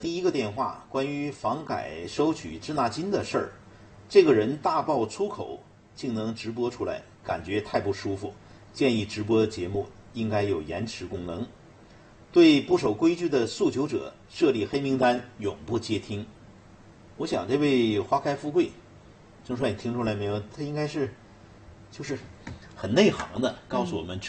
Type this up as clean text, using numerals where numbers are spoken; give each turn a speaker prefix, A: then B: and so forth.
A: 第一个电话关于房改收取滞纳金的事儿，这个人大爆粗口，竟能直播出来，感觉太不舒服。建议直播节目应该有延迟功能，对不守规矩的诉求者设立黑名单，永不接听。我想这位花开富贵，郑帅，你听出来没有？他应该是就是很内行的，告诉我们